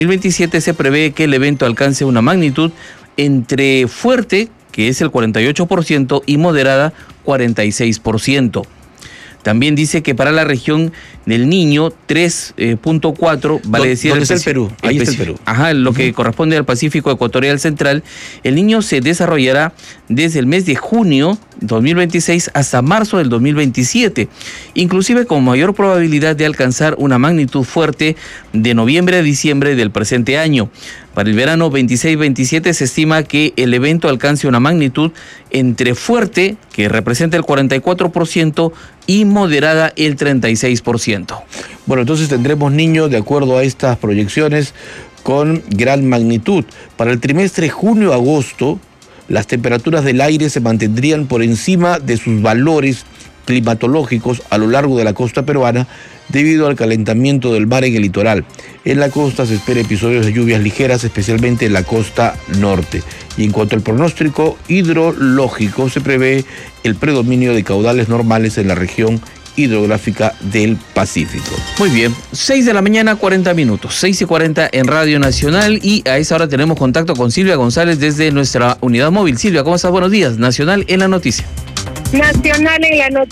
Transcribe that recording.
2027 se prevé que el evento alcance una magnitud entre fuerte, que es el 48%, y moderada, 46%. También dice que para la región del Niño, 3.4, vale decir... ¿Dónde está el Perú? Ahí está el Perú. Ajá, lo que corresponde al Pacífico Ecuatorial Central. El Niño se desarrollará desde el mes de junio 2026 hasta marzo del 2027, inclusive con mayor probabilidad de alcanzar una magnitud fuerte de noviembre a diciembre del presente año. Para el verano 26-27 se estima que el evento alcance una magnitud entre fuerte, que representa el 44%, y moderada el 36%. Bueno, entonces tendremos Niño, de acuerdo a estas proyecciones, con gran magnitud. Para el trimestre junio-agosto, las temperaturas del aire se mantendrían por encima de sus valores climatológicos a lo largo de la costa peruana debido al calentamiento del mar en el litoral. En la costa se espera episodios de lluvias ligeras, especialmente en la costa norte. Y en cuanto al pronóstico hidrológico, se prevé el predominio de caudales normales en la región hidrográfica del Pacífico. Muy bien, 6 de la mañana, 40 minutos, 6:40 en Radio Nacional, y a esa hora tenemos contacto con Silvia González desde nuestra unidad móvil. Silvia, ¿cómo estás? Buenos días. Nacional en la noticia. Nacional en la noticia.